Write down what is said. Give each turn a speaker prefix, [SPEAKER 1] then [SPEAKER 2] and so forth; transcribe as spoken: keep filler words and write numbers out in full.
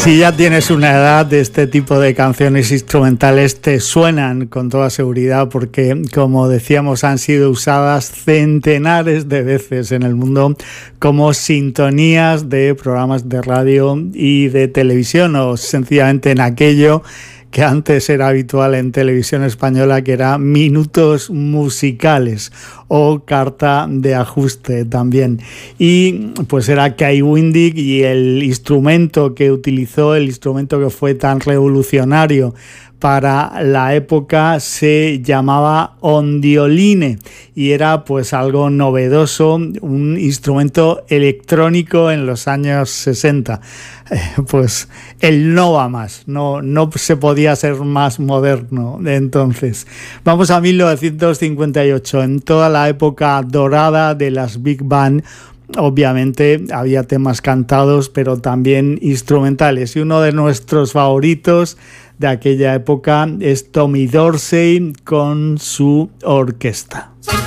[SPEAKER 1] Si ya tienes una edad, de este tipo de canciones instrumentales te suenan con toda seguridad porque, como decíamos, han sido usadas centenares de veces en el mundo como sintonías de programas de radio y de televisión, o sencillamente en aquello que antes era habitual en televisión española, que era minutos musicales o carta de ajuste también. Y pues era Kai Windig, y el instrumento que utilizó, el instrumento que fue tan revolucionario para la época, se llamaba ondioline y era pues algo novedoso, un instrumento electrónico en los años sesenta. Eh, pues el no va más, no, no se podía ser más moderno de entonces. Vamos a mil novecientos cincuenta y ocho, en toda la época dorada de las Big Band. Obviamente había temas cantados, pero también instrumentales, y uno de nuestros favoritos de aquella época es Tommy Dorsey con su orquesta.